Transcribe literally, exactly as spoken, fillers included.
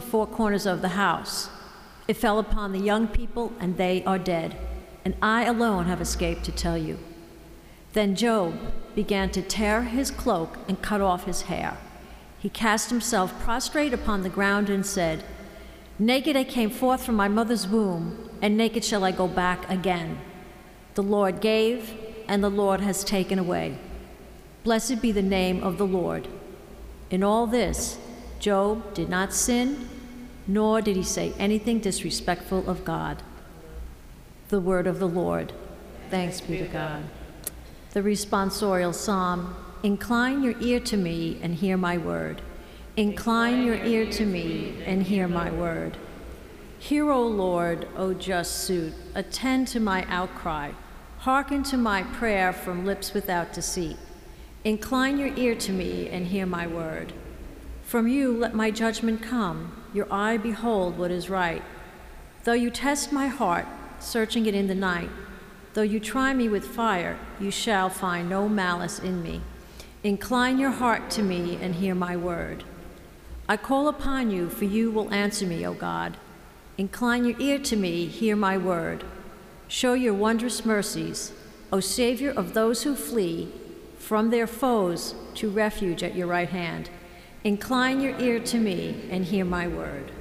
four corners of the house. It fell upon the young people, and they are dead, and I alone have escaped to tell you." Then Job began to tear his cloak and cut off his hair. He cast himself prostrate upon the ground and said, "Naked I came forth from my mother's womb, and naked shall I go back again. The Lord gave, and the Lord has taken away. Blessed be the name of the Lord." In all this, Job did not sin, nor did he say anything disrespectful of God. The word of the Lord. Thanks be to God. The responsorial psalm, "Incline your ear to me and hear my word. Incline your ear to me and hear my word. Hear, O Lord, O just suit, attend to my outcry. Hearken to my prayer from lips without deceit. Incline your ear to me and hear my word. From you let my judgment come. Your eye behold what is right. Though you test my heart, searching it in the night, though you try me with fire, you shall find no malice in me. Incline your heart to me and hear my word. I call upon you, for you will answer me, O God. Incline your ear to me, hear my word. Show your wondrous mercies, O Savior of those who flee from their foes to refuge at your right hand. Incline your ear to me and hear my word.